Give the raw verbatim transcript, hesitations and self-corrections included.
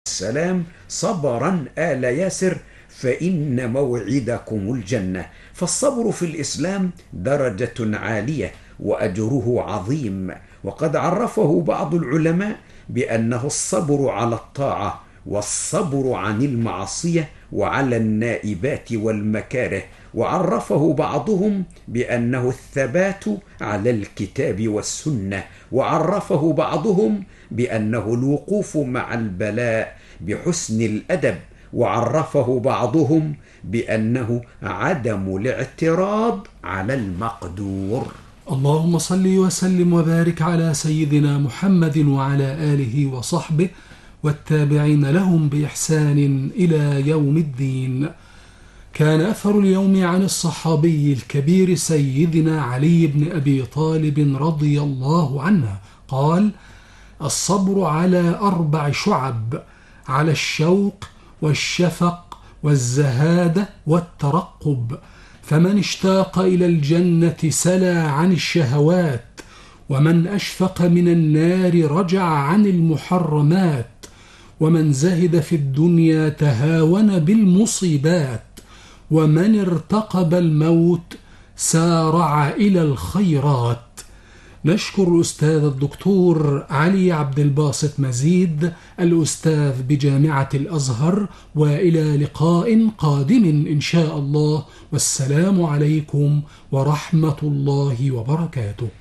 السلام: صبرا آل ياسر فإن موعدكم الجنة. فالصبر في الإسلام درجة عالية وأجره عظيم، وقد عرفه بعض العلماء بأنه الصبر على الطاعة والصبر عن المعصية وعلى النائبات والمكاره، وعرفه بعضهم بأنه الثبات على الكتاب والسنة، وعرفه بعضهم بأنه الوقوف مع البلاء بحسن الأدب، وعرفه بعضهم بأنه عدم الاعتراض على المقدور. اللهم صل وسلم وبارك على سيدنا محمد وعلى آله وصحبه والتابعين لهم بإحسان إلى يوم الدين. كان أثر اليوم عن الصحابي الكبير سيدنا علي بن أبي طالب رضي الله عنه قال: الصبر على أربع شعب: على الشوق والشفق والزهادة والترقب، فمن اشتاق إلى الجنة سلا عن الشهوات، ومن أشفق من النار رجع عن المحرمات، ومن زهد في الدنيا تهاون بالمصيبات، ومن ارتقب الموت سارع إلى الخيرات. نشكر الأستاذ الدكتور علي عبد الباسط مزيد الأستاذ بجامعة الأزهر، وإلى لقاء قادم إن شاء الله، والسلام عليكم ورحمة الله وبركاته.